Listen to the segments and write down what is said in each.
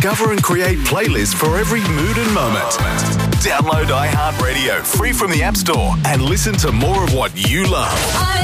discover and create playlists for every mood and moment. Download iHeartRadio free from the App Store and listen to more of what you love.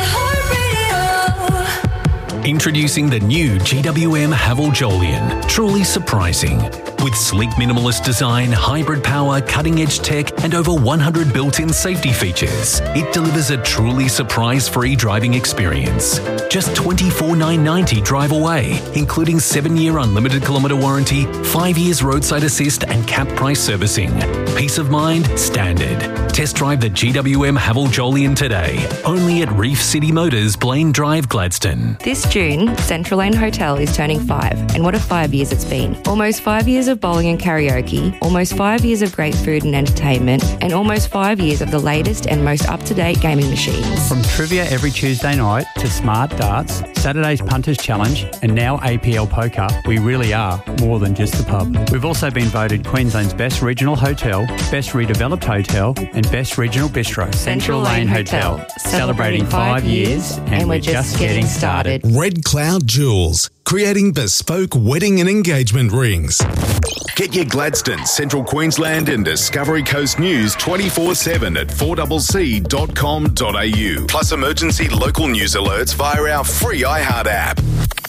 Introducing the new GWM Haval Jolion. Truly surprising. With sleek minimalist design, hybrid power, cutting-edge tech, and over 100 built-in safety features, it delivers a truly surprise-free driving experience. Just $24,990 drive away, including 7-year unlimited kilometre warranty, 5 years roadside assist, and cap price servicing. Peace of mind, standard. Test drive the GWM Haval Jolion today, only at Reef City Motors, Blaine Drive, Gladstone. This June, Central Lane Hotel is turning 5, and what a 5 years it's been. Almost 5 years of bowling and karaoke, almost 5 years of great food and entertainment, and almost 5 years of the latest and most up-to-date gaming machines. From trivia every Tuesday night to smart darts, Saturday's Punters Challenge, and now APL Poker, we really are more than just the pub. We've also been voted Queensland's best regional hotel, best redeveloped hotel, and best regional bistro. Central Lane Hotel, celebrating 5 years, and we're just getting started. Red Cloud Jewels, creating bespoke wedding and engagement rings. Get your Gladstone, Central Queensland and Discovery Coast news 24/7 at 4cc.com.au. Plus emergency local news alerts via our free iHeart app.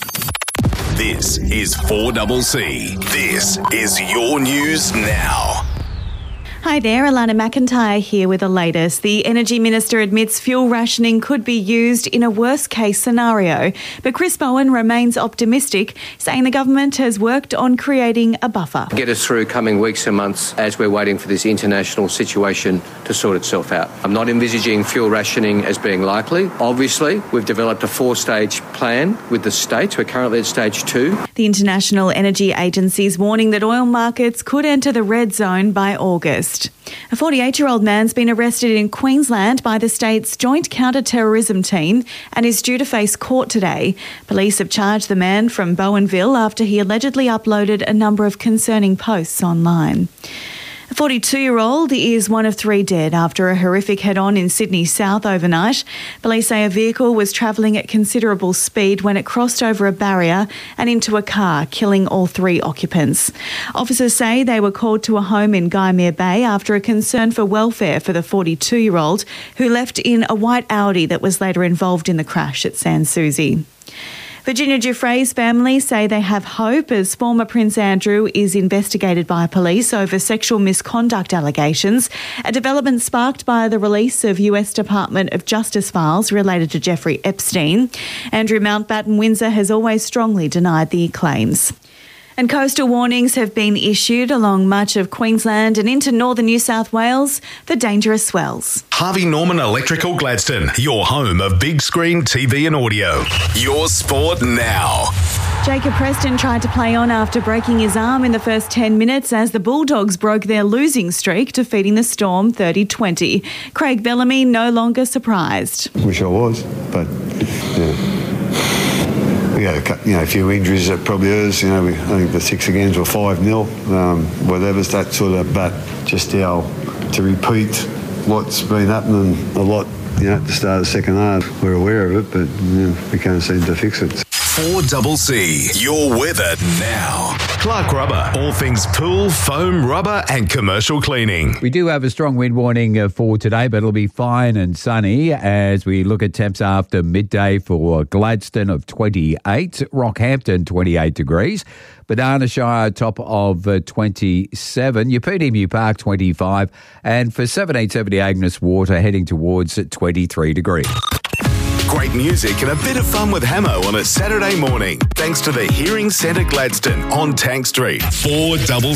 This is 4CC. This is your news now. Hi there, Alana McIntyre here with the latest. The Energy Minister admits fuel rationing could be used in a worst-case scenario, but Chris Bowen remains optimistic, saying the government has worked on creating a buffer. Get us through coming weeks and months as we're waiting for this international situation to sort itself out. I'm not envisaging fuel rationing as being likely. Obviously, we've developed a 4-stage plan with the states. We're currently at stage 2. The International Energy Agency is warning that oil markets could enter the red zone by August. A 48-year-old man's been arrested in Queensland by the state's Joint Counter-Terrorism Team and is due to face court today. Police have charged the man from Bowenville after he allegedly uploaded a number of concerning posts online. A 42-year-old is one of 3 dead after a horrific head-on in Sydney South overnight. Police say a vehicle was travelling at considerable speed when it crossed over a barrier and into a car, killing all 3 occupants. Officers say they were called to a home in Guyamere Bay after a concern for welfare for the 42-year-old who left in a white Audi that was later involved in the crash at Sans Souci. Virginia Giuffre's family say they have hope as former Prince Andrew is investigated by police over sexual misconduct allegations, a development sparked by the release of US Department of Justice files related to Jeffrey Epstein. Andrew Mountbatten Windsor has always strongly denied the claims. And coastal warnings have been issued along much of Queensland and into northern New South Wales for dangerous swells. Harvey Norman Electrical Gladstone, your home of big screen TV and audio. Your sport now. Jacob Preston tried to play on after breaking his arm in the first 10 minutes as the Bulldogs broke their losing streak, defeating the Storm 30-20. Craig Bellamy no longer surprised. Wish I was, but yeah. We had a few injuries that probably hurt us. I think the 6 games were 5-0. Whatever's that sort of, but just how to repeat what's been happening a lot. At the start of the second half, we're aware of it, but we can't seem to fix it. 4CC, your weather now. Clark Rubber, all things pool, foam, rubber and commercial cleaning. We do have a strong wind warning for today, but it'll be fine and sunny as we look at temps after midday for Gladstone of 28, Rockhampton 28 degrees, Banana Shire top of 27, Yapunimu Park 25, and for 1770 Agnes Water heading towards 23 degrees. Great music and a bit of fun with Hamo on a Saturday morning. Thanks to the Hearing Centre Gladstone on Tank Street. 4CC.